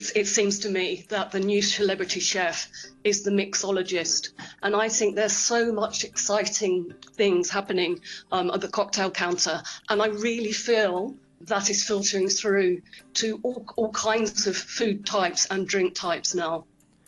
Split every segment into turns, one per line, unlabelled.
It seems to me that the new celebrity chef is the mixologist. And I think there's so much exciting things happening at the cocktail counter. And I really feel that is filtering through to all kinds of food types and drink types now.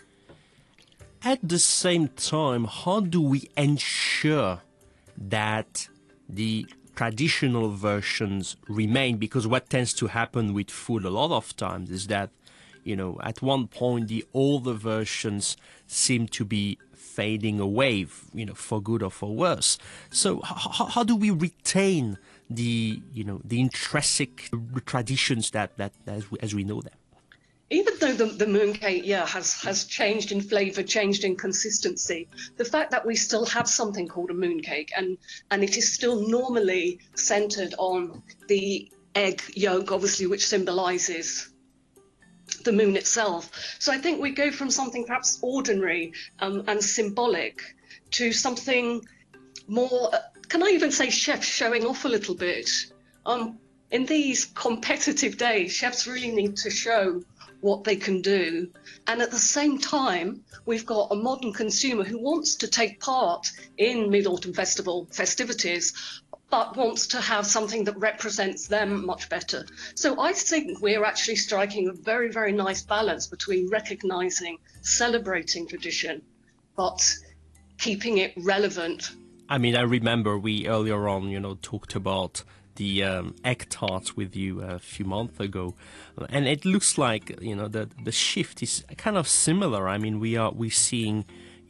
At the same time, how do we ensure that the traditional versions remain? Because what tends to happen with food a lot of times is that, at one point the older versions seem to be fading away, for good or for worse. So how do we retain the intrinsic traditions that as we know them?
Even though the mooncake, has changed in flavour, changed in consistency, the fact that we still have something called a mooncake and it is still normally centred on the egg yolk, obviously, which symbolises the moon itself. So I think we go from something perhaps ordinary and symbolic to something more, can I even say chefs showing off a little bit? In these competitive days, chefs really need to show what they can do. And at the same time, we've got a modern consumer who wants to take part in Mid-Autumn Festival festivities, but wants to have something that represents them much better. So I think we're actually striking a very, very nice balance between recognising, celebrating tradition, but keeping it relevant.
I mean, I remember we earlier on, talked about the egg tarts with you a few months ago, and it looks like the shift is kind of similar. I mean, we're seeing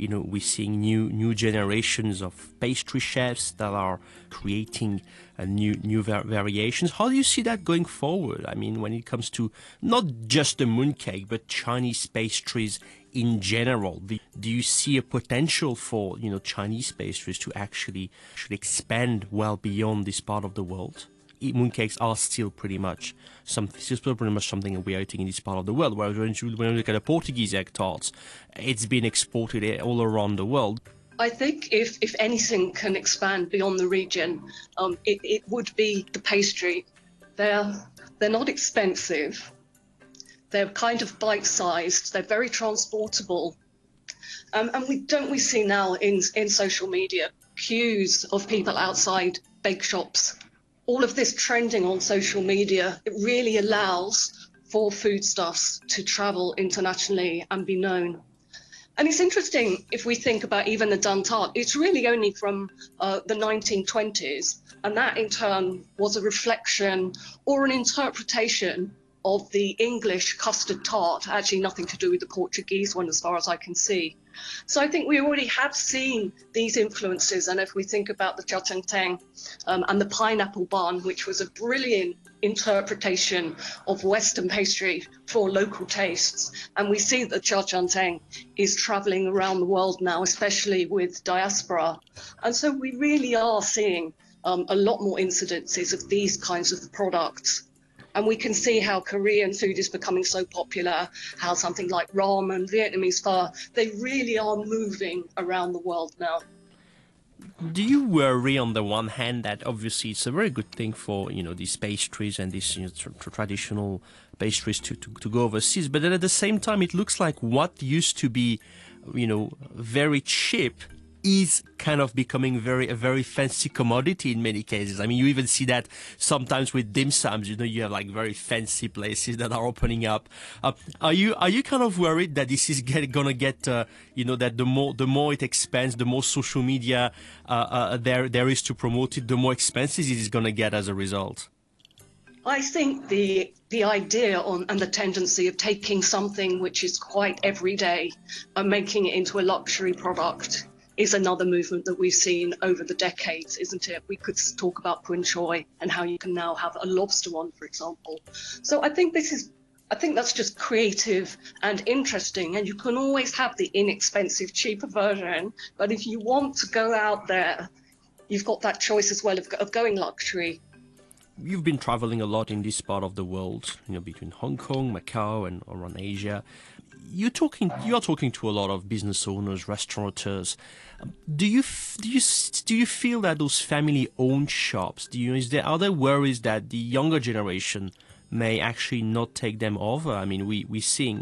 new generations of pastry chefs that are creating new variations. How do you see that going forward? I mean, when it comes to not just the mooncake but Chinese pastries in general, do you see a potential for Chinese pastries to actually expand well beyond this part of the world? Mooncakes are still pretty much something that we are eating in this part of the world. Whereas when you look at the Portuguese egg tarts, it's been exported all around the world.
I think if anything can expand beyond the region, it would be the pastry. They're not expensive. They're kind of bite-sized. They're very transportable. And we see now in social media queues of people outside bake shops. All of this trending on social media, it really allows for foodstuffs to travel internationally and be known. And it's interesting if we think about even the Dun tart, it's really only from the 1920s, and that in turn was a reflection or an interpretation of the English custard tart, actually nothing to do with the Portuguese one as far as I can see. So I think we already have seen these influences, and if we think about the chachanteng and the pineapple bun, which was a brilliant interpretation of Western pastry for local tastes, and we see that chachanteng is travelling around the world now, especially with diaspora. And so we really are seeing a lot more incidences of these kinds of products. And we can see how Korean food is becoming so popular, how something like ramen, Vietnamese pho, they really are moving around the world now.
Do you worry on the one hand that obviously it's a very good thing for, these pastries and these traditional pastries to go overseas, but then at the same time it looks like what used to be, very cheap is kind of becoming a very fancy commodity in many cases. I mean, you even see that sometimes with dim sums. You have like very fancy places that are opening up. Are you kind of worried that this is gonna get that the more it expands, the more social media there is to promote it, the more expensive it is gonna get as a result?
I think the idea and the tendency of taking something which is quite everyday and making it into a luxury product is another movement that we've seen over the decades, isn't it? We could talk about pun choy and how you can now have a lobster one, for example. So I think that's just creative and interesting, and you can always have the inexpensive, cheaper version. But if you want to go out there, you've got that choice as well of going luxury.
You've been traveling a lot in this part of the world, between Hong Kong, Macau, and around Asia. You are talking to a lot of business owners, restaurateurs. Do you feel that those family-owned shops? Are there worries that the younger generation may actually not take them over. I mean, we're seeing